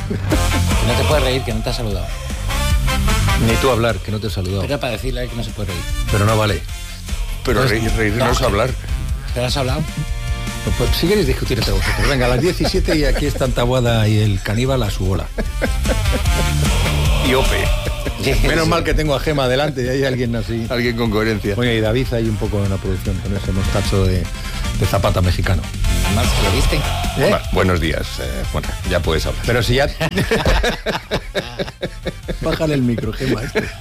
Que no te puedes reír, que no te ha saludado. Ni tú hablar, que no te he saludado. Pero para decirle que no se puede reír. Pero no vale. Pero reír no es hablar. ¿Pero has hablado? Pues si queréis discutir entre vosotros. Venga, a las 17 y aquí están Taboada y el caníbal a su bola. Y Ope. Menos mal que tengo a Gema adelante y hay alguien así. Alguien con coherencia. Oye, y David ahí un poco en la producción con ese mostacho de zapata mexicano. Más que lo viste. Buenos días. Bueno, ya puedes hablar. Pero si ya... Bájale el micro, Gema.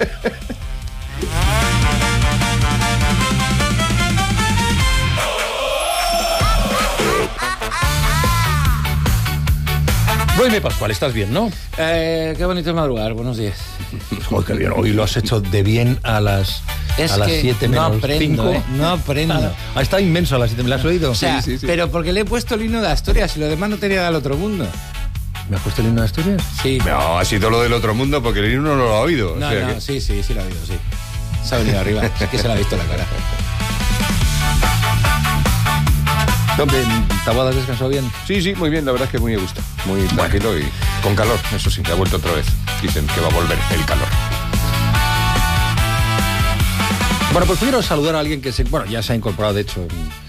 Jaime Pascual, ¿estás bien, no? Qué bonito es madrugar, buenos días. Joder, qué bien. Hoy lo has hecho de bien a las 7 menos 5. No aprendo. Ha estado inmenso a las 7. ¿Me lo has oído? O sea, sí. pero porque le he puesto el himno de Asturias y lo demás no tenía del otro mundo. ¿Me has puesto el himno de Asturias? Sí. No, ha sido lo del otro mundo porque el himno no lo ha oído. No, o sea no, que... sí, lo ha oído, sí. Se ha venido arriba, es que se la ha visto en la cara. Hombre, ¿Taboada has descansado bien? Sí, muy bien, la verdad es que muy a gusto. Muy tranquilo y con calor, eso sí, ha vuelto otra vez. Dicen que va a volver el calor. Bueno, pues quiero saludar a alguien que ya se ha incorporado, de hecho.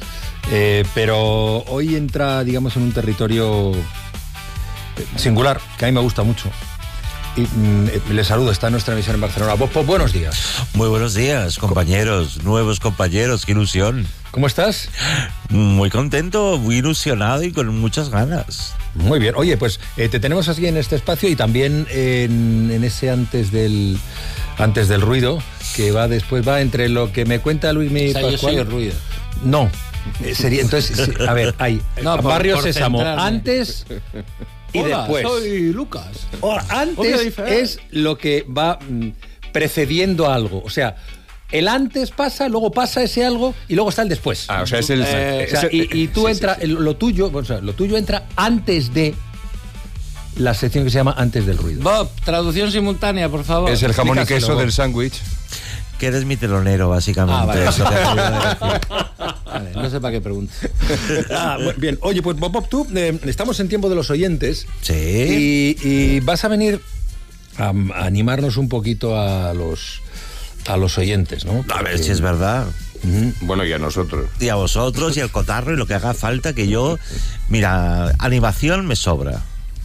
Pero hoy entra, digamos, en un territorio singular, que a mí me gusta mucho. Y le saludo, está en nuestra emisión en Barcelona. Bob, buenos días. Muy buenos días, compañeros, nuevos compañeros, qué ilusión. ¿Cómo estás? Muy contento, muy ilusionado y con muchas ganas. Muy bien. Oye, pues te tenemos así en este espacio y también en ese antes del ruido, que va entre lo que me cuenta Luismi Pascual. Yo soy el ruido. No. Sería, entonces, a ver, hay Barrio Sésamo antes y Hola, después. Soy Lucas. Antes es lo que va precediendo a algo. O sea, el antes pasa, luego pasa ese algo y luego está el después. O sea, es el... y tú entras, lo tuyo entra antes de la sección que se llama Antes del ruido. Bob, traducción simultánea, por favor. Es el jamón y Explícaselo, queso Bob. del sándwich. Que eres mi telonero, básicamente. Vale. Eso te ayuda a decir. Vale, no sé para qué pregunto. Bien, oye, pues Bob, tú, estamos en tiempo de los oyentes. Sí. Y vas a venir a animarnos un poquito a los oyentes, ¿no? A ver si es verdad. Bueno, y a nosotros. Y a vosotros y al cotarro y lo que haga falta, que yo... Mira, animación me sobra.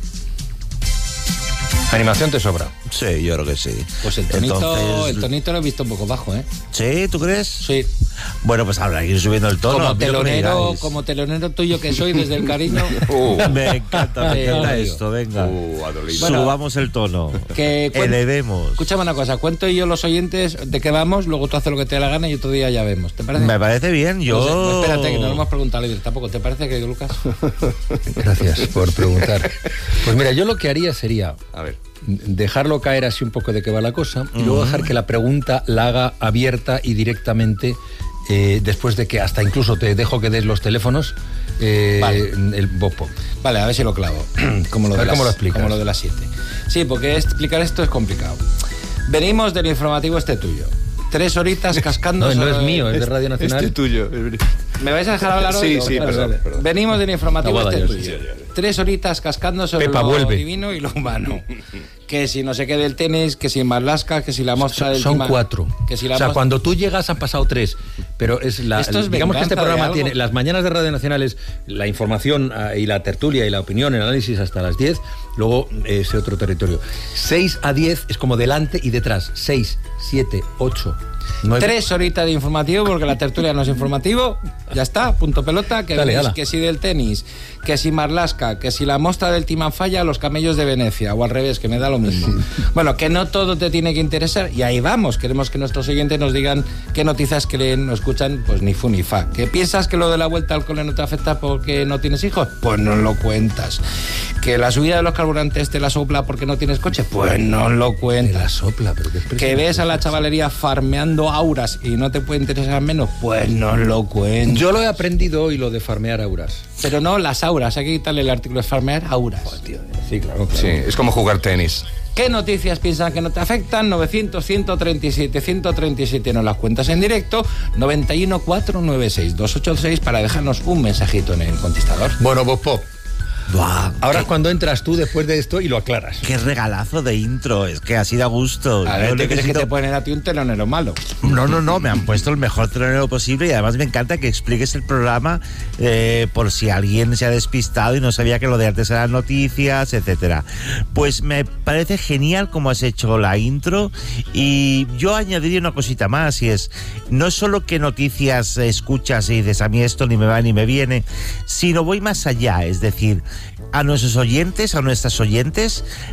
Animación te sobra. Sí, yo creo que sí. Pues el tonito Entonces... lo he visto un poco bajo, ¿eh? ¿Sí? ¿Tú crees? Sí. Bueno, pues habrá que ir subiendo el tono. Como telonero tuyo que soy desde el cariño. Me encanta esto, venga. Adolito. Subamos el tono. Elevemos. Escúchame una cosa, cuento yo los oyentes de qué vamos, luego tú haces lo que te dé la gana y otro día ya vemos. ¿Te parece? Me parece bien, yo... No, espérate, que no lo hemos preguntado tampoco. ¿Te parece, querido Lucas? Gracias por preguntar. Pues mira, yo lo que haría sería... A ver. Dejarlo caer así un poco de qué va la cosa y luego dejar que la pregunta la haga abierta y directamente después de que hasta incluso te dejo que des los teléfonos el Bopo. Vale, a ver si lo clavo. ¿Cómo lo explicas? Como lo de las 7. Sí, porque explicar esto es complicado. Venimos del informativo tuyo. 3 horitas cascando... No es mío, es de Radio Nacional. Tuyo. ¿Me vais a dejar hablar hoy? Sí, perdón. Venimos del informativo tuyo. Sí. 3 horitas cascando sobre Pepa, lo vuelve. divino y lo humano. Que si no se quede el tenis, que si Marlaska, que si la mostra del Son Tima, 4. que si la o sea, mostra... cuando tú llegas han pasado 3. Pero digamos que este programa tiene las mañanas de Radio Nacional es la información y la tertulia y la opinión, el análisis hasta las 10. Luego ese otro territorio. 6 a 10 es como delante y detrás. 6, 7, 8, 9. 3 horitas de informativo, porque la tertulia no es informativo. Ya está, punto pelota. Que, Dale, que si del tenis, que si Marlaska, que si la mostra del Timanfaya, los camellos de Venecia, o al revés, que me da lo mismo. Sí. Bueno, que no todo te tiene que interesar. Y ahí vamos, queremos que nuestros oyentes nos digan qué noticias creen o escuchan, pues ni fu ni fa. ¿Que piensas que lo de la vuelta al cole no te afecta porque no tienes hijos? Pues no lo cuentas. ¿Que la subida de los carburantes te la sopla porque no tienes coche? Pues no lo cuentas. Te la sopla, pero qué ¿Que ves a la chavalería farmeando auras y no te puede interesar menos? Pues no lo cuentas. Yo lo he aprendido hoy, lo de farmear auras. Pero no las auras, hay que quitarle el artículo de farmear auras. Oh, tío, sí, claro. Sí, es como jugar tenis. ¿Qué noticias piensan que no te afectan? 900-137-137 nos las cuentas en directo. 91-496-286 para dejarnos un mensajito en el contestador. Bueno, Bob Pop, Buah, ahora es cuando entras tú después de esto y lo aclaras. Qué regalazo de intro, es que así da gusto. A ver, ¿te crees que te ponen a ti un telonero malo? No, me han puesto el mejor telonero posible y además me encanta que expliques el programa por si alguien se ha despistado y no sabía que lo de antes eran noticias, etcétera. Pues me parece genial cómo has hecho la intro y yo añadiría una cosita más y es, no es solo que noticias escuchas y dices a mí esto ni me va ni me viene, sino voy más allá, es decir, a nuestros oyentes, a nuestras oyentes,